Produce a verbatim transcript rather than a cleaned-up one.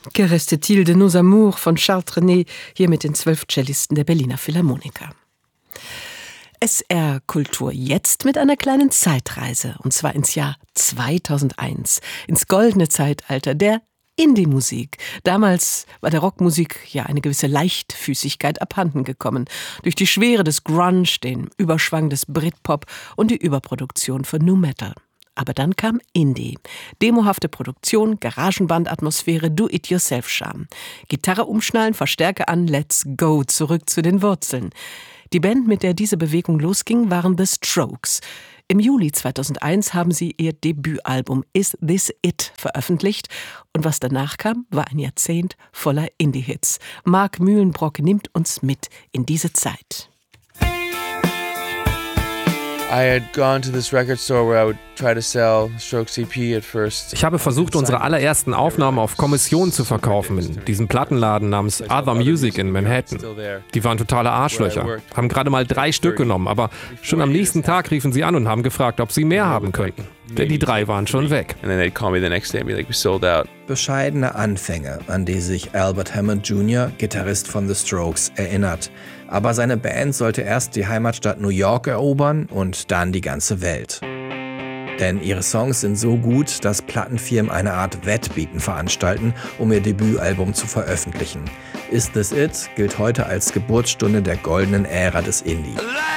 Que reste-t-il de nos amours von Charles Trenet, hier mit den zwölf Cellisten der Berliner Philharmoniker. S R Kultur jetzt mit einer kleinen Zeitreise, und zwar ins Jahr zweitausendeins, ins goldene Zeitalter der Indie-Musik. Damals war der Rockmusik ja eine gewisse Leichtfüßigkeit abhanden gekommen. Durch die Schwere des Grunge, den Überschwang des Britpop und die Überproduktion von Nu Metal. Aber dann kam Indie. Demohafte Produktion, Garagenband-Atmosphäre, Do-it-yourself-Charme. Gitarre umschnallen, Verstärker an, let's go, zurück zu den Wurzeln. Die Band, mit der diese Bewegung losging, waren The Strokes. Im Juli zweitausendeins haben sie ihr Debütalbum Is This It veröffentlicht. Und was danach kam, war ein Jahrzehnt voller Indie-Hits. Mark Mühlenbrock nimmt uns mit in diese Zeit. I had gone to this record store where I would try to sell Strokes E P at first. Ich habe versucht, unsere allerersten Aufnahmen auf Kommission zu verkaufen in diesem Plattenladen namens Other Music in Manhattan. Die waren totale Arschlöcher, haben gerade mal drei Stück genommen, aber schon am nächsten Tag riefen sie an und haben gefragt, ob sie mehr haben könnten. Denn die drei waren schon weg. Bescheidene Anfänge, an die sich Albert Hammond Junior, Gitarrist von The Strokes, erinnert. Aber seine Band sollte erst die Heimatstadt New York erobern und dann die ganze Welt. Denn ihre Songs sind so gut, dass Plattenfirmen eine Art Wettbieten veranstalten, um ihr Debütalbum zu veröffentlichen. Is This It gilt heute als Geburtsstunde der goldenen Ära des Indie.